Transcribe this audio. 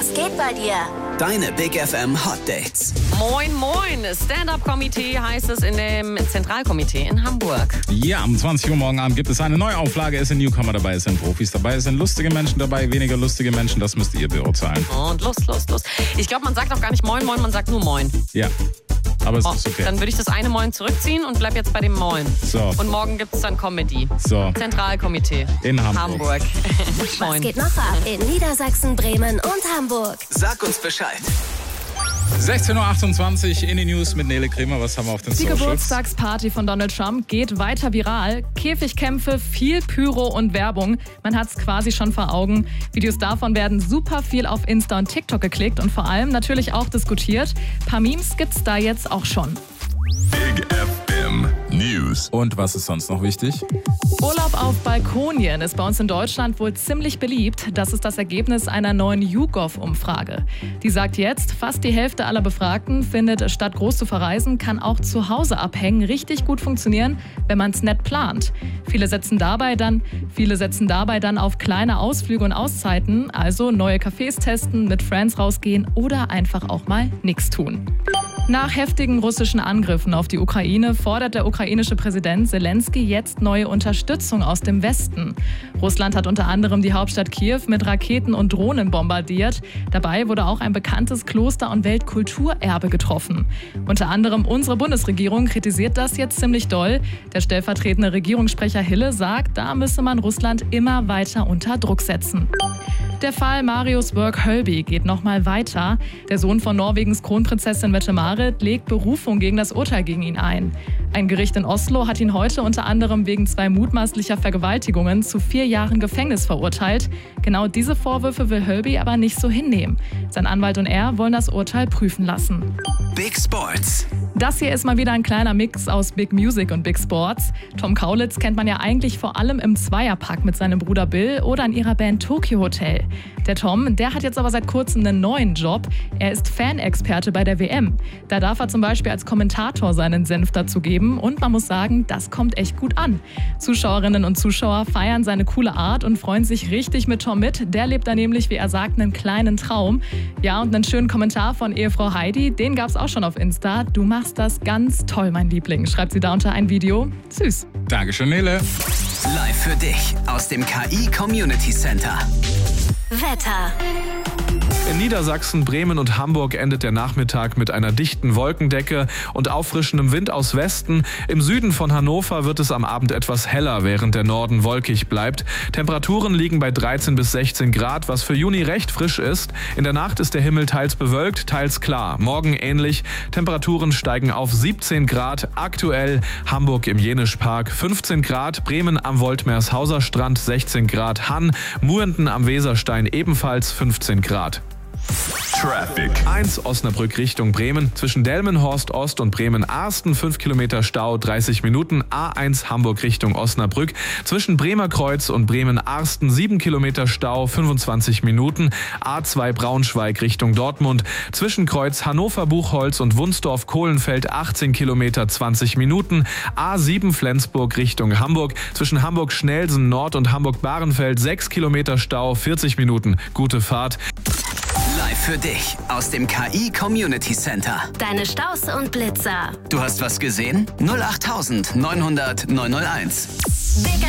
Was geht bei dir? Deine Big FM Hot Dates. Moin, moin. Stand-Up-Komitee heißt es in dem Zentralkomitee in Hamburg. Ja, um 20 Uhr morgen Abend gibt es eine Neuauflage. Es sind Newcomer dabei, es sind Profis dabei, es sind lustige Menschen dabei, weniger lustige Menschen. Das müsst ihr beurteilen. Und Lust. Ich glaube, man sagt auch gar nicht Moin, Moin, man sagt nur Moin. Ja, aber es ist okay. Dann würde ich das eine Moin zurückziehen und bleib jetzt bei dem Moin. So. Und morgen gibt es dann Comedy. So. Zentralkomitee. In Hamburg. Was Moin. geht noch ab in Niedersachsen, Bremen und Hamburg? Sag uns Bescheid. 16.28 Uhr in die News mit Nele Kremer. Was haben wir auf den Die Socials? Geburtstagsparty von Donald Trump geht weiter viral. Käfigkämpfe, viel Pyro und Werbung. Man hat es quasi schon vor Augen. Videos davon werden super viel auf Insta und TikTok geklickt und vor allem natürlich auch diskutiert. Ein paar Memes gibt's da jetzt auch schon. Big FM News. Und was ist sonst noch wichtig? Urlaub auf Balkonien ist bei uns in Deutschland wohl ziemlich beliebt. Das ist das Ergebnis einer neuen YouGov-Umfrage. Die sagt jetzt, fast die Hälfte aller Befragten findet, statt groß zu verreisen, kann auch zu Hause abhängen richtig gut funktionieren, wenn man es nett plant. Viele setzen dabei dann auf kleine Ausflüge und Auszeiten, also neue Cafés testen, mit Friends rausgehen oder einfach auch mal nichts tun. Nach heftigen russischen Angriffen auf die Ukraine fordert der ukrainische Präsident Zelensky jetzt neue Unterstützung aus dem Westen. Russland hat unter anderem die Hauptstadt Kiew mit Raketen und Drohnen bombardiert. Dabei wurde auch ein bekanntes Kloster- und Weltkulturerbe getroffen. Unter anderem unsere Bundesregierung kritisiert das jetzt ziemlich doll. Der stellvertretende Regierungssprecher Hille sagt, da müsse man Russland immer weiter unter Druck setzen. Der Fall Marius Work-Hölby geht nochmal weiter. Der Sohn von Norwegens Kronprinzessin Mette-Marit legt Berufung gegen das Urteil gegen ihn ein. Ein Gericht in Oslo hat ihn heute unter anderem wegen 2 mutmaßlicher Vergewaltigungen zu 4 Jahren Gefängnis verurteilt. Genau diese Vorwürfe will Hölby aber nicht so hinnehmen. Sein Anwalt und er wollen das Urteil prüfen lassen. Big Sports. Das hier ist mal wieder ein kleiner Mix aus Big Music und Big Sports. Tom Kaulitz kennt man ja eigentlich vor allem im Zweierpack mit seinem Bruder Bill oder in ihrer Band Tokyo Hotel. Der Tom, der hat jetzt aber seit kurzem einen neuen Job. Er ist Fanexperte bei der WM. Da darf er zum Beispiel als Kommentator seinen Senf dazugeben und man muss sagen, das kommt echt gut an. Zuschauerinnen und Zuschauer feiern seine coole Art und freuen sich richtig mit Tom mit. Der lebt da nämlich, wie er sagt, einen kleinen Traum. Ja, und einen schönen Kommentar von Ehefrau Heidi, den gab's auch schon auf Insta. Du machst das ganz toll, mein Liebling, schreibt sie da unter ein Video. Süß. Dankeschön, Nele. Live für dich aus dem KI Community Center. Wetter. In Niedersachsen, Bremen und Hamburg endet der Nachmittag mit einer dichten Wolkendecke und auffrischendem Wind aus Westen. Im Süden von Hannover wird es am Abend etwas heller, während der Norden wolkig bleibt. Temperaturen liegen bei 13 bis 16 Grad, was für Juni recht frisch ist. In der Nacht ist der Himmel teils bewölkt, teils klar. Morgen ähnlich. Temperaturen steigen auf 17 Grad. Aktuell Hamburg im Jenischpark 15 Grad, Bremen am Woltmershauser Strand 16 Grad, Hann, Muenden am Weserstein ebenfalls 15 Grad. Traffic. 1 Osnabrück Richtung Bremen. Zwischen Delmenhorst Ost und Bremen-Arsten 5 Kilometer Stau, 30 Minuten. A1 Hamburg Richtung Osnabrück. Zwischen Bremerkreuz und Bremen-Arsten 7 Kilometer Stau, 25 Minuten. A2 Braunschweig Richtung Dortmund. Zwischen Kreuz Hannover-Buchholz und Wunsdorf-Kohlenfeld 18 Kilometer, 20 Minuten. A7 Flensburg Richtung Hamburg. Zwischen Hamburg-Schnelsen Nord und Hamburg-Bahrenfeld 6 Kilometer Stau, 40 Minuten. Gute Fahrt. Live für dich aus dem KI Community Center. Deine Staus und Blitzer. Du hast was gesehen? 08900 901. Big